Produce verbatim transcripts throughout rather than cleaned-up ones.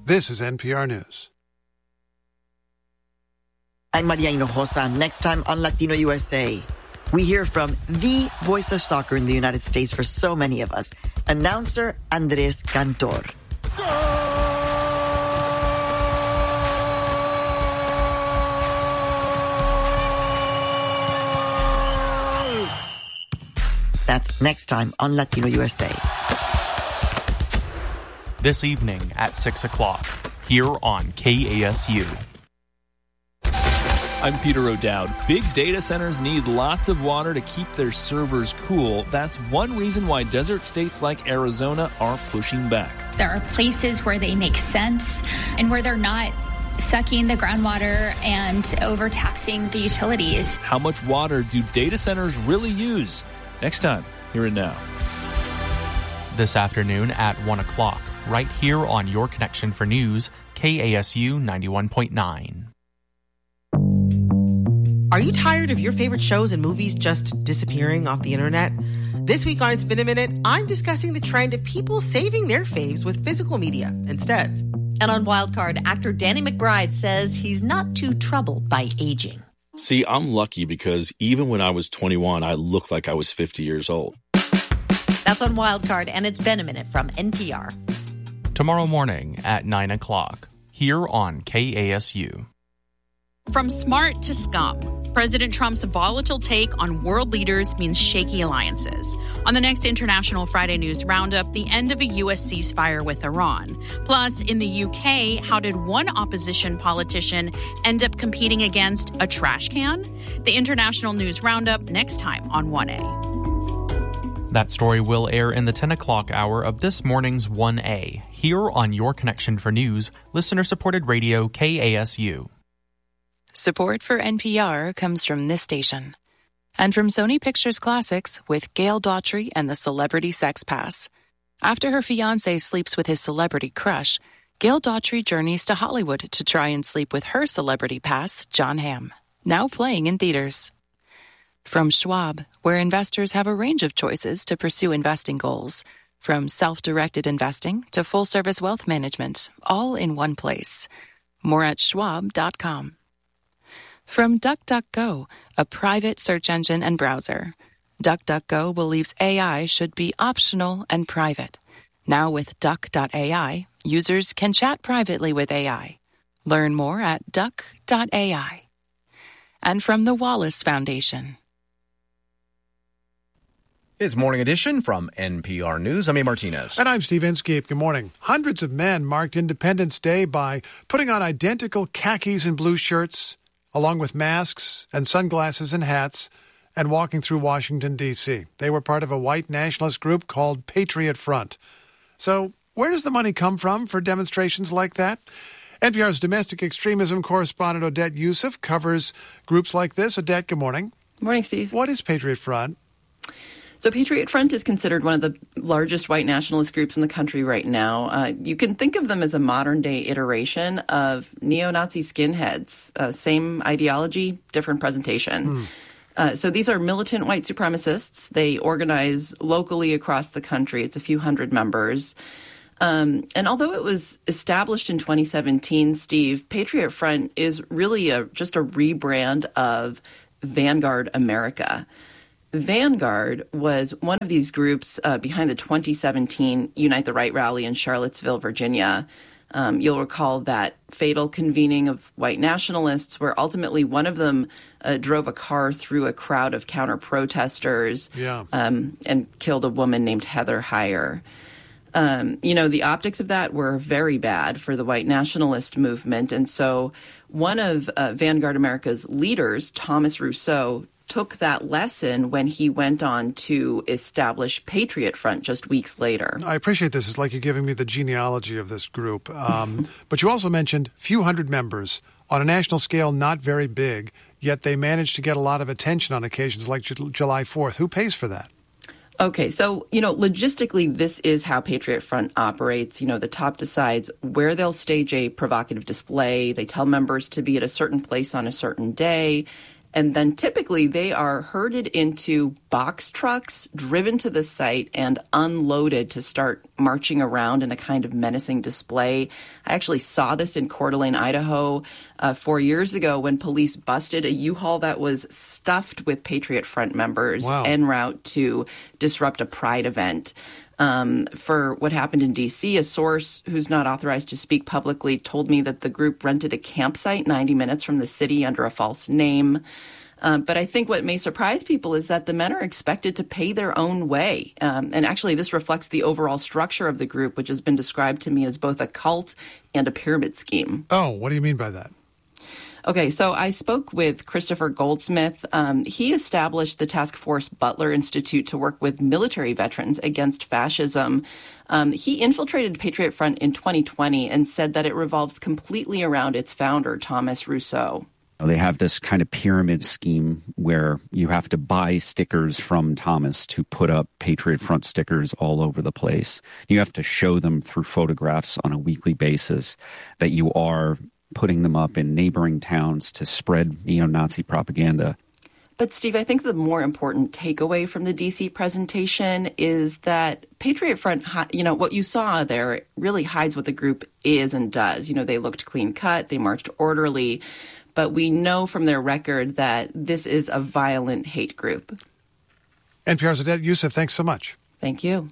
This is N P R News. I'm Maria Hinojosa. Next time on Latino U S A, we hear from the voice of soccer in the United States for so many of us, announcer Andrés Cantor. That's next time on Latino U S A. This evening at six o'clock, here on K A S U. I'm Peter O'Dowd. Big data centers need lots of water to keep their servers cool. That's one reason why desert states like Arizona are pushing back. There are places where they make sense and where they're not sucking the groundwater and overtaxing the utilities. How much water do data centers really use? Next time, here and now. This afternoon at one o'clock, right here on Your Connection for News, K A S U ninety-one point nine. Are you tired of your favorite shows and movies just disappearing off the internet? This week on It's Been a Minute, I'm discussing the trend of people saving their faves with physical media instead. And on Wildcard, actor Danny McBride says he's not too troubled by aging. See, I'm lucky because even when I was twenty-one, I looked like I was fifty years old. That's on Wildcard, and It's Been a Minute from N P R. Tomorrow morning at nine o'clock, here on K A S U. From smart to scum, President Trump's volatile take on world leaders means shaky alliances. On the next International Friday News Roundup, the end of a U S ceasefire with Iran. Plus, in the U K, how did one opposition politician end up competing against a trash can? The International News Roundup next time on one A. That story will air in the ten o'clock hour of this morning's one A, here on Your Connection for News, listener-supported radio K A S U. Support for N P R comes from this station. And from Sony Pictures Classics with Gail Daughtry and the Celebrity Sex Pass. After her fiancé sleeps with his celebrity crush, Gail Daughtry journeys to Hollywood to try and sleep with her celebrity pass, Jon Hamm. Now playing in theaters. From Schwab, where investors have a range of choices to pursue investing goals. From self-directed investing to full-service wealth management, all in one place. More at schwab dot com. From DuckDuckGo, a private search engine and browser. DuckDuckGo believes A I should be optional and private. Now with duck dot A I, users can chat privately with A I. Learn more at duck dot A I. And from the Wallace Foundation. It's Morning Edition from N P R News. I'm A. Martinez. And I'm Steve Inskeep. Good morning. Hundreds of men marked Independence Day by putting on identical khakis and blue shirts, along with masks and sunglasses and hats, and walking through Washington, D C They were part of a white nationalist group called Patriot Front. So where does the money come from for demonstrations like that? N P R's domestic extremism correspondent Odette Youssef covers groups like this. Odette, good morning. Good morning, Steve. What is Patriot Front? So Patriot Front is considered one of the largest white nationalist groups in the country right now. Uh, you can think of them as a modern-day iteration of neo-Nazi skinheads. Uh, same ideology, different presentation. Mm. Uh, so these are militant white supremacists. They organize locally across the country. It's a few hundred members. Um, and although it was established in twenty seventeen, Steve, Patriot Front is really a, just a rebrand of Vanguard America. Vanguard was one of these groups uh, behind the twenty seventeen Unite the Right rally in Charlottesville, Virginia. Um, you'll recall that fatal convening of white nationalists where ultimately one of them uh, drove a car through a crowd of counter-protesters yeah. um, and killed a woman named Heather Heyer. Um, you know, the optics of that were very bad for the white nationalist movement. And so one of uh, Vanguard America's leaders, Thomas Rousseau, took that lesson when he went on to establish Patriot Front just weeks later. I appreciate this. It's like you're giving me the genealogy of this group. Um, but you also mentioned few hundred members. On a national scale, not very big, yet they managed to get a lot of attention on occasions like J- July fourth. Who pays for that? Okay, so, you know, logistically, this is how Patriot Front operates. You know, the top decides where they'll stage a provocative display. They tell members to be at a certain place on a certain day. And then typically they are herded into box trucks, driven to the site, and unloaded to start marching around in a kind of menacing display. I actually saw this in Coeur d'Alene, Idaho, uh, four years ago when police busted a U-Haul that was stuffed with Patriot Front members Wow. en route to disrupt a Pride event. Um, for what happened in D C, a source who's not authorized to speak publicly told me that the group rented a campsite ninety minutes from the city under a false name. Um, but I think what may surprise people is that the men are expected to pay their own way. Um, and actually, this reflects the overall structure of the group, which has been described to me as both a cult and a pyramid scheme. Oh, what do you mean by that? Okay, so I spoke with Christopher Goldsmith. Um, he established the Task Force Butler Institute to work with military veterans against fascism. Um, he infiltrated Patriot Front in twenty twenty and said that it revolves completely around its founder, Thomas Rousseau. They have this kind of pyramid scheme where you have to buy stickers from Thomas to put up Patriot Front stickers all over the place. You have to show them through photographs on a weekly basis that you are putting them up in neighboring towns to spread neo-Nazi propaganda. But Steve, I think the more important takeaway from the D C presentation is that Patriot Front, you know, what you saw there really hides what the group is and does. You know, they looked clean cut, they marched orderly, but we know from their record that this is a violent hate group. N P R's Adet Youssef, thanks so much. Thank you.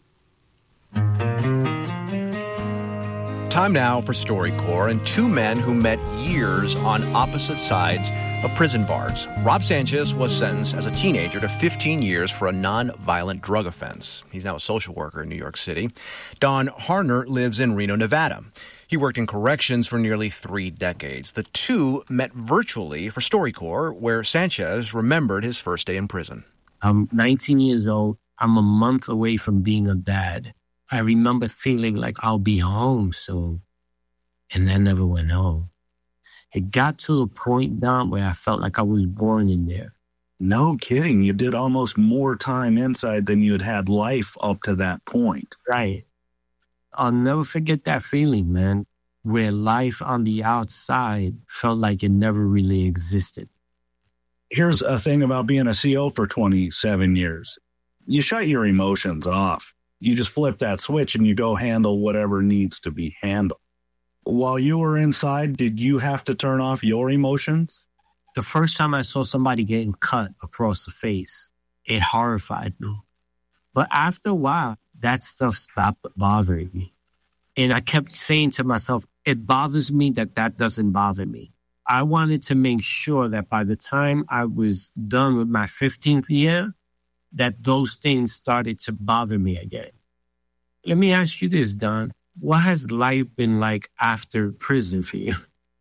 Time now for StoryCorps and two men who met years on opposite sides of prison bars. Rob Sanchez was sentenced as a teenager to fifteen years for a non-violent drug offense. He's now a social worker in New York City. Don Harner lives in Reno, Nevada. He worked in corrections for nearly three decades. The two met virtually for StoryCorps, where Sanchez remembered his first day in prison. I'm nineteen years old. I'm a month away from being a dad. I remember feeling like I'll be home soon, and I never went home. It got to a point down where I felt like I was born in there. No kidding. You did almost more time inside than you had had life up to that point. Right. I'll never forget that feeling, man, where life on the outside felt like it never really existed. Here's a thing about being a C O for twenty-seven years. You shut your emotions off. You just flip that switch and you go handle whatever needs to be handled. While you were inside, did you have to turn off your emotions? The first time I saw somebody getting cut across the face, it horrified me. But after a while, that stuff stopped bothering me. And I kept saying to myself, it bothers me that that doesn't bother me. I wanted to make sure that by the time I was done with my fifteenth year, that those things started to bother me again. Let me ask you this, Don. What has life been like after prison for you?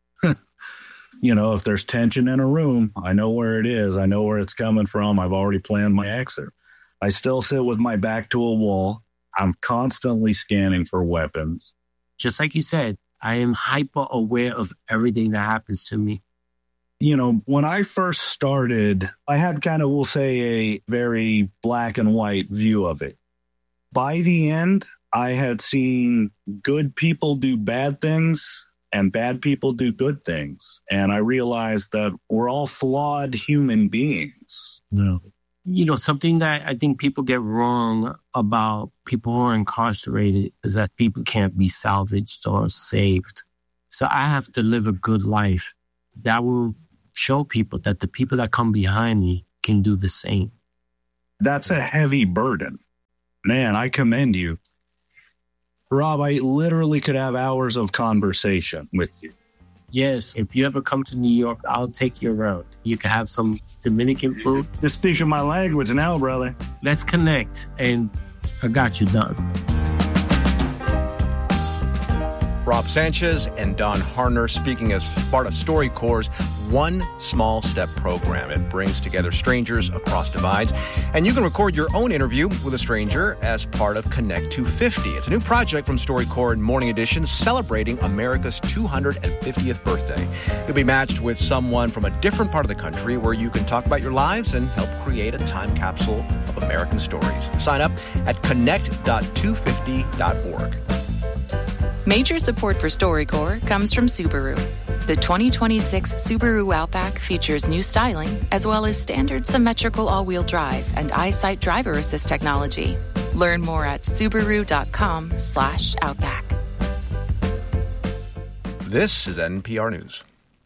You know, if there's tension in a room, I know where it is. I know where it's coming from. I've already planned my exit. I still sit with my back to a wall. I'm constantly scanning for weapons. Just like you said, I am hyper aware of everything that happens to me. You know, when I first started, I had kind of, we'll say, a very black and white view of it. By the end, I had seen good people do bad things and bad people do good things. And I realized that we're all flawed human beings. No. You know, something that I think people get wrong about people who are incarcerated is that people can't be salvaged or saved. So I have to live a good life that will show people that the people that come behind me can do the same. That's a heavy burden. Man, I commend you. Rob, I literally could have hours of conversation with you. Yes, if you ever come to New York, I'll take you around. You can have some Dominican food. Just speaking my language now, brother. Let's connect, and I got you done. Rob Sanchez and Don Harner speaking as part of StoryCorps' One Small Step program. It brings together strangers across divides. And you can record your own interview with a stranger as part of Connect two fifty. It's a new project from StoryCorps and Morning Edition celebrating America's two hundred fiftieth birthday. You'll be matched with someone from a different part of the country where you can talk about your lives and help create a time capsule of American stories. Sign up at connect dot two fifty dot org. Major support for StoryCorps comes from Subaru. The twenty twenty-six Subaru Outback features new styling, as well as standard symmetrical all-wheel drive and EyeSight driver assist technology. Learn more at Subaru.com slash Outback. This is N P R News.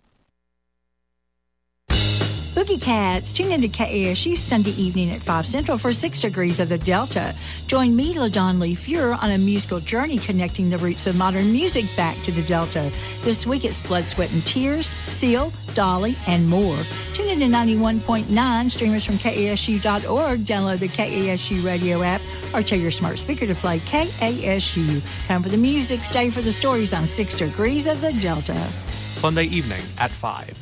Boogie Cats, tune into K A S U Sunday evening at five Central for Six Degrees of the Delta. Join me, LaDon Lee Fuhrer, on a musical journey connecting the roots of modern music back to the Delta. This week it's Blood, Sweat, and Tears, Seal, Dolly, and more. Tune in to ninety-one point nine, streamers from K A S U dot org, download the K A S U radio app, or tell your smart speaker to play K A S U. Time for the music, stay for the stories on Six Degrees of the Delta. Sunday evening at five.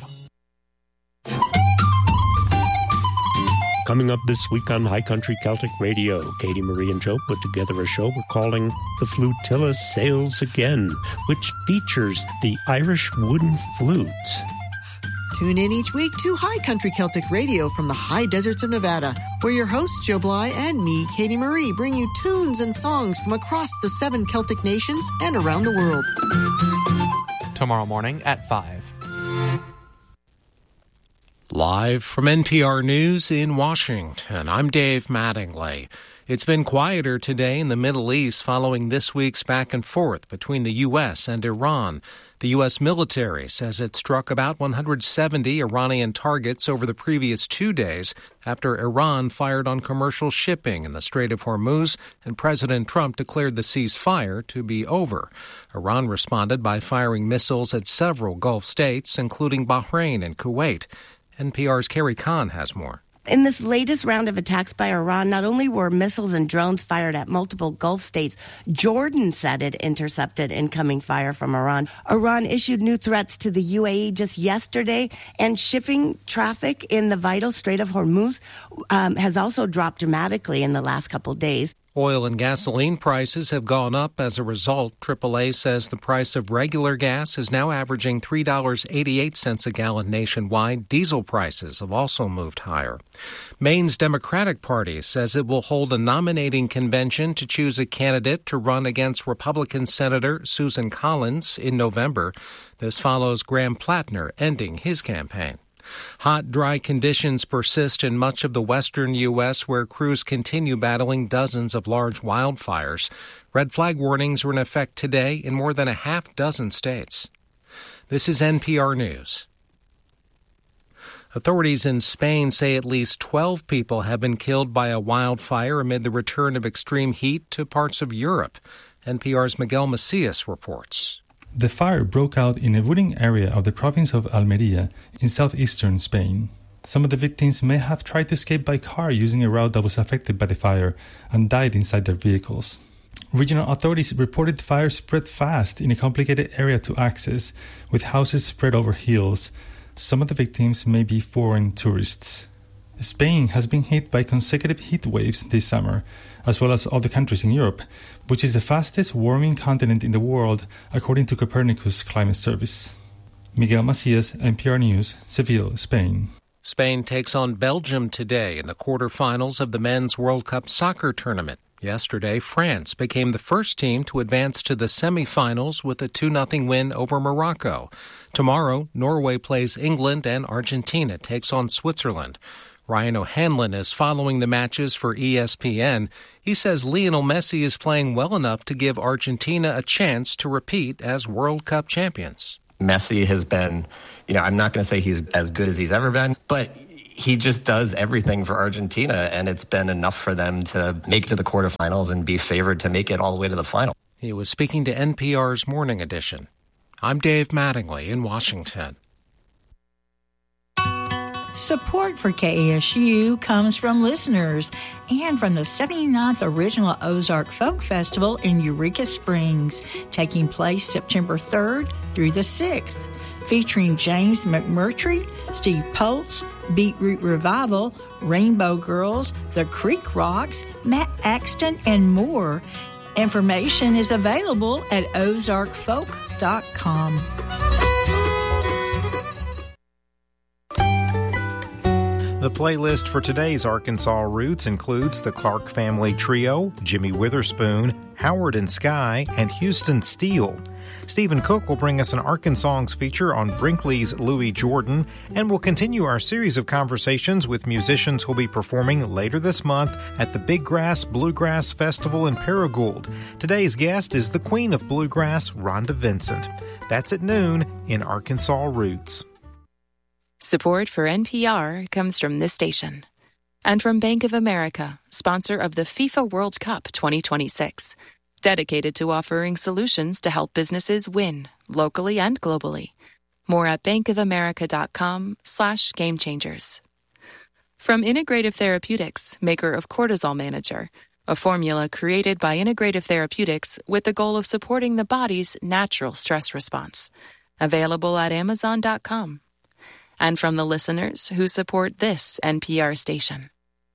Coming up this week on High Country Celtic Radio, Katie Marie and Joe put together a show we're calling The Flutilla Sails Again, which features the Irish wooden flute. Tune in each week to High Country Celtic Radio from the high deserts of Nevada, where your hosts, Joe Bly and me, Katie Marie, bring you tunes and songs from across the seven Celtic nations and around the world. Tomorrow morning at five. Live from N P R News in Washington, I'm Dave Mattingly. It's been quieter today in the Middle East following this week's back and forth between the U S and Iran. The U S military says it struck about one hundred seventy Iranian targets over the previous two days after Iran fired on commercial shipping in the Strait of Hormuz and President Trump declared the ceasefire to be over. Iran responded by firing missiles at several Gulf states, including Bahrain and Kuwait. N P R's Carrie Kahn has more. In this latest round of attacks by Iran, not only were missiles and drones fired at multiple Gulf states, Jordan said it intercepted incoming fire from Iran. Iran issued new threats to the U A E just yesterday, and shipping traffic in the vital Strait of Hormuz um, has also dropped dramatically in the last couple days. Oil and gasoline prices have gone up as a result. triple A says the price of regular gas is now averaging three dollars and eighty-eight cents a gallon nationwide. Diesel prices have also moved higher. Maine's Democratic Party says it will hold a nominating convention to choose a candidate to run against Republican Senator Susan Collins in November. This follows Graham Plattner ending his campaign. Hot, dry conditions persist in much of the western U S, where crews continue battling dozens of large wildfires. Red flag warnings are in effect today in more than a half dozen states. This is N P R News. Authorities in Spain say at least twelve people have been killed by a wildfire amid the return of extreme heat to parts of Europe. N P R's Miguel Macias reports. The fire broke out in a wooded area of the province of Almería in southeastern Spain. Some of the victims may have tried to escape by car using a route that was affected by the fire and died inside their vehicles. Regional authorities reported the fire spread fast in a complicated area to access, with houses spread over hills. Some of the victims may be foreign tourists. Spain has been hit by consecutive heat waves this summer, as well as other countries in Europe, which is the fastest warming continent in the world, according to Copernicus Climate Service. Miguel Macias, N P R News, Seville, Spain. Spain takes on Belgium today in the quarterfinals of the Men's World Cup soccer tournament. Yesterday, France became the first team to advance to the semifinals with a two nothing win over Morocco. Tomorrow, Norway plays England and Argentina takes on Switzerland. Ryan O'Hanlon is following the matches for E S P N. He says Lionel Messi is playing well enough to give Argentina a chance to repeat as World Cup champions. Messi has been, you know, I'm not going to say he's as good as he's ever been, but he just does everything for Argentina, and it's been enough for them to make it to the quarterfinals and be favored to make it all the way to the final. He was speaking to N P R's Morning Edition. I'm Dave Mattingly in Washington. Support for K A S U comes from listeners and from the seventy-ninth Original Ozark Folk Festival in Eureka Springs, taking place September third through the sixth, featuring James McMurtry, Steve Poltz, Beetroot Revival, Rainbow Girls, The Creek Rocks, Matt Axton, and more. Information is available at ozark folk dot com. The playlist for today's Arkansas Roots includes the Clark Family Trio, Jimmy Witherspoon, Howard and Sky, and Houston Steele. Stephen Cook will bring us an Arkansas feature on Brinkley's Louis Jordan, and we'll continue our series of conversations with musicians who'll be performing later this month at the Big Grass Bluegrass Festival in Paragould. Today's guest is the Queen of Bluegrass, Rhonda Vincent. That's at noon in Arkansas Roots. Support for N P R comes from this station and from Bank of America, sponsor of the FIFA World Cup twenty twenty-six, dedicated to offering solutions to help businesses win locally and globally. More at bankofamerica.com slash game changers. From Integrative Therapeutics, maker of Cortisol Manager, a formula created by Integrative Therapeutics with the goal of supporting the body's natural stress response. Available at amazon dot com. And from the listeners who support this N P R station.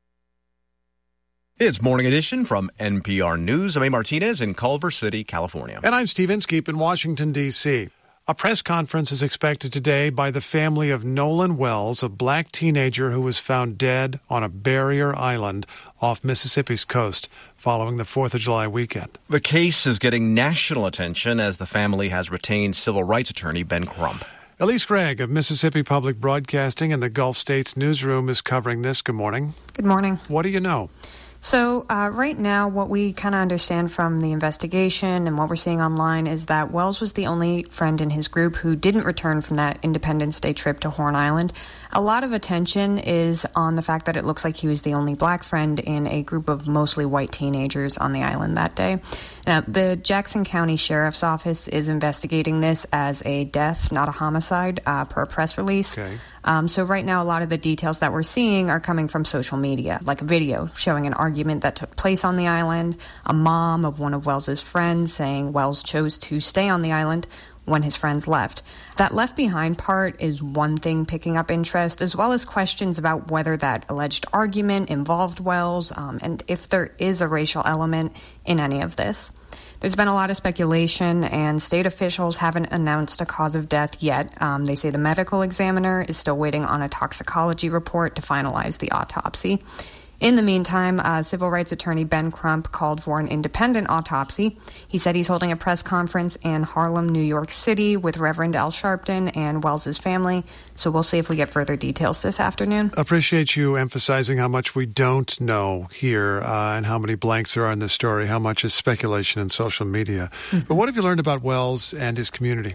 It's Morning Edition from N P R News. I'm A. Martinez in Culver City, California. And I'm Steve Inskeep in Washington, D C A press conference is expected today by the family of Nolan Wells, a black teenager who was found dead on a barrier island off Mississippi's coast following the fourth of July weekend. The case is getting national attention as the family has retained civil rights attorney Ben Crump. Elise Gregg of Mississippi Public Broadcasting and the Gulf States Newsroom is covering this. Good morning. Good morning. What do you know? So uh, right now, what we kind of understand from the investigation and what we're seeing online is that Wells was the only friend in his group who didn't return from that Independence Day trip to Horn Island. A lot of attention is on the fact that it looks like he was the only black friend in a group of mostly white teenagers on the island that day. Now, the Jackson County Sheriff's Office is investigating this as a death, not a homicide, uh, per a press release. Okay. Um, so right now, a lot of the details that we're seeing are coming from social media, like a video showing an argument that took place on the island, a mom of one of Wells's friends saying Wells chose to stay on the island when his friends left. That left behind part is one thing picking up interest, as well as questions about whether that alleged argument involved Wells, um, and if there is a racial element in any of this. There's been a lot of speculation, and state officials haven't announced a cause of death yet. Um, they say the medical examiner is still waiting on a toxicology report to finalize the autopsy. In the meantime, uh, civil rights attorney Ben Crump called for an independent autopsy. He said he's holding a press conference in Harlem, New York City with Reverend Al Sharpton and Wells's family. So we'll see if we get further details this afternoon. Appreciate you emphasizing how much we don't know here uh, and how many blanks there are in this story, how much is speculation in social media. Mm-hmm. But what have you learned about Wells and his community?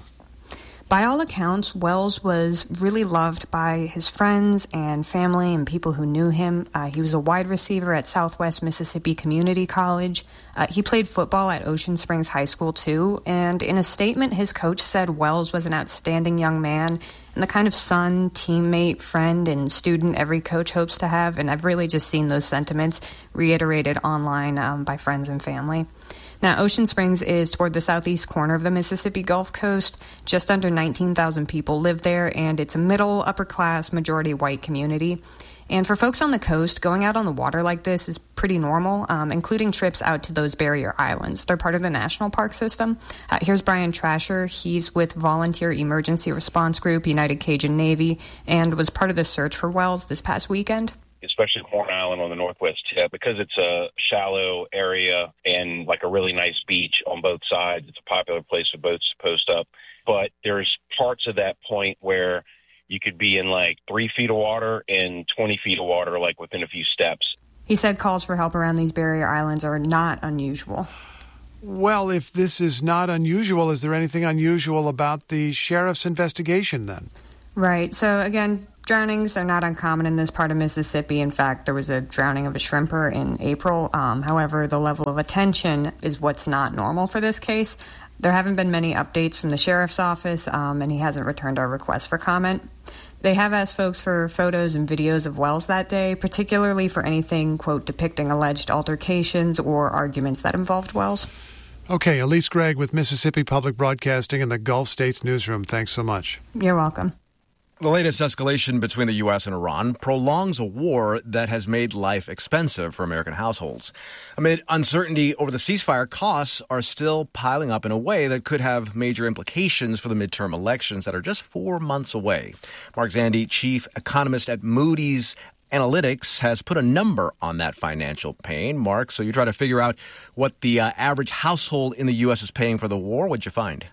By all accounts, Wells was really loved by his friends and family and people who knew him. Uh, he was a wide receiver at Southwest Mississippi Community College. Uh, he played football at Ocean Springs High School, too. And in a statement, his coach said Wells was an outstanding young man and the kind of son, teammate, friend, and student every coach hopes to have. And I've really just seen those sentiments reiterated online um, by friends and family. Now, Ocean Springs is toward the southeast corner of the Mississippi Gulf Coast. Just under nineteen thousand people live there, and it's a middle, upper-class, majority white community. And for folks on the coast, going out on the water like this is pretty normal, um, including trips out to those barrier islands. They're part of the national park system. Uh, here's Brian Trasher. He's with Volunteer Emergency Response Group, United Cajun Navy, and was part of the search for Wells this past weekend. Especially Horn Island on the northwest tip, because it's a shallow area and like a really nice beach on both sides. It's a popular place for boats to post up. But there's parts of that point where you could be in like three feet of water and twenty feet of water, like within a few steps. He said calls for help around these barrier islands are not unusual. Well, if this is not unusual, is there anything unusual about the sheriff's investigation then? Right. So again, drownings are not uncommon in this part of Mississippi. In fact, there was a drowning of a shrimper in April. Um, however, the level of attention is what's not normal for this case. There haven't been many updates from the sheriff's office, um, and he hasn't returned our request for comment. They have asked folks for photos and videos of Wells that day, particularly for anything, quote, depicting alleged altercations or arguments that involved Wells. Okay, Elise Gregg with Mississippi Public Broadcasting and the Gulf States Newsroom. Thanks so much. You're welcome. The latest escalation between the U S and Iran prolongs a war that has made life expensive for American households. Amid uncertainty over the ceasefire, costs are still piling up in a way that could have major implications for the midterm elections that are just four months away. Mark Zandi, chief economist at Moody's Analytics has put a number on that financial pain. Mark, so you try to figure out what the uh, average household in the U S is paying for the war. What'd you find?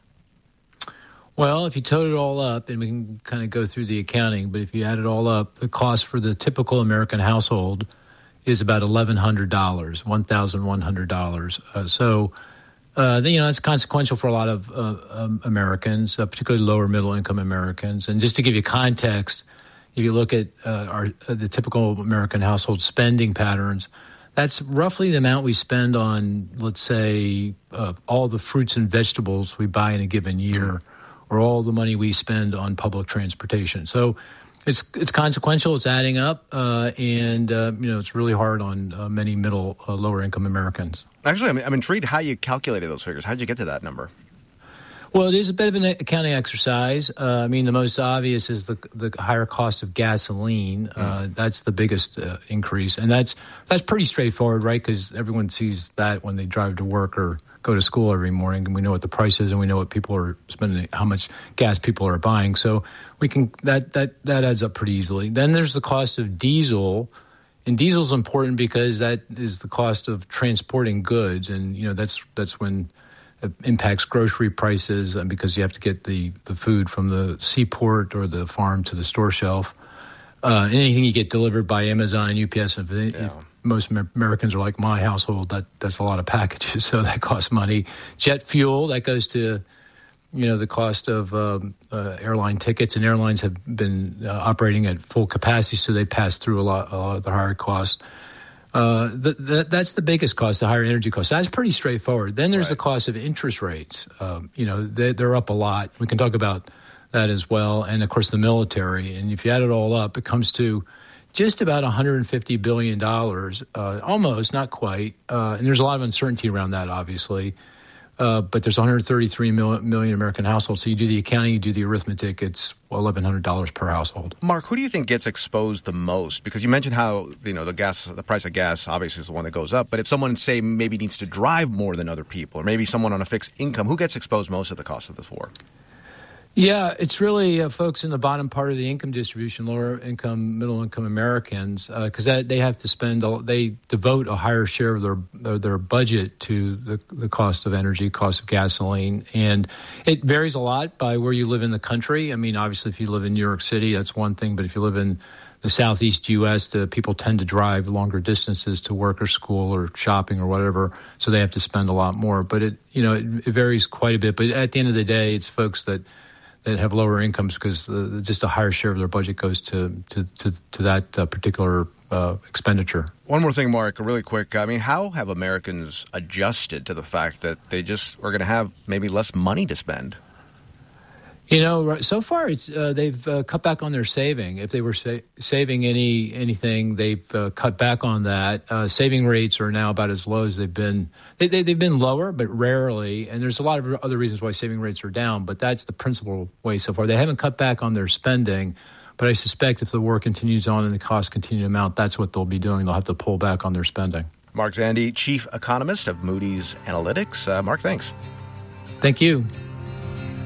Well, if you total it all up, and we can kind of go through the accounting, but if you add it all up, the cost for the typical American household is about eleven hundred dollars, one thousand one hundred dollars. Uh, so, uh, you know, it's consequential for a lot of uh, um, Americans, uh, particularly lower middle income Americans. And just to give you context, if you look at uh, our uh, the typical American household spending patterns, that's roughly the amount we spend on, let's say, uh, all the fruits and vegetables we buy in a given year, or all the money we spend on public transportation. So it's it's consequential, it's adding up, uh, and uh, you know it's really hard on uh, many middle, uh, lower income Americans. Actually, I'm, I'm intrigued how you calculated those figures. How did you get to that number? Well, it is a bit of an accounting exercise. Uh, I mean, the most obvious is the the higher cost of gasoline. Mm. Uh, that's the biggest uh, increase, and that's that's pretty straightforward, right? Because everyone sees that when they drive to work or go to school every morning, and we know what the price is, and we know what people are spending, how much gas people are buying. So we can that that that adds up pretty easily. Then there's the cost of diesel, and diesel is important because that is the cost of transporting goods, and you know that's that's when it impacts grocery prices, and because you have to get the the food from the seaport or the farm to the store shelf. Uh, anything you get delivered by Amazon, U P S, if, yeah. if most Americans are like my household, that that's a lot of packages, so that costs money. Jet fuel, that goes to, you know, the cost of um, uh, airline tickets, and airlines have been uh, operating at full capacity, so they pass through a lot, a lot of the higher costs. Uh, the, the, that's the biggest cost, the higher energy cost. That's pretty straightforward. Then there's right. the cost of interest rates. Um, you know, they, they're up a lot. We can talk about that as well, and of course the military. And if you add it all up, it comes to just about one hundred fifty billion dollars, uh, almost, not quite. Uh, and there's a lot of uncertainty around that, obviously. Uh, but there's one hundred thirty-three million American households. So you do the accounting, you do the arithmetic, it's eleven hundred dollars per household. Mark, who do you think gets exposed the most? Because you mentioned how, you know, the gas, the price of gas obviously is the one that goes up. But if someone, say, maybe needs to drive more than other people, or maybe someone on a fixed income, who gets exposed most to the cost of this war? Yeah, it's really uh, folks in the bottom part of the income distribution, lower income, middle income Americans, because uh, they have to spend, a, they devote a higher share of their their, their budget to the, the cost of energy, cost of gasoline. And it varies a lot by where you live in the country. I mean, obviously, if you live in New York City, that's one thing. But if you live in the Southeast U S, the people tend to drive longer distances to work or school or shopping or whatever, so they have to spend a lot more. But it, you know, it, it varies quite a bit. But at the end of the day, it's folks that that have lower incomes because uh, just a higher share of their budget goes to to, to, to that uh, particular uh, expenditure. One more thing, Mark, really quick. I mean, how have Americans adjusted to the fact that they just are going to have maybe less money to spend? You know, so far it's uh, they've uh, cut back on their saving. If they were sa- saving any anything, they've uh, cut back on that. Uh, saving rates are now about as low as they've been. They, they, they've been lower, but rarely. And there's a lot of other reasons why saving rates are down, but that's the principal way so far. They haven't cut back on their spending, but I suspect if the war continues on and the costs continue to mount, that's what they'll be doing. They'll have to pull back on their spending. Mark Zandi, Chief Economist of Moody's Analytics. Uh, Mark, thanks. Thank you.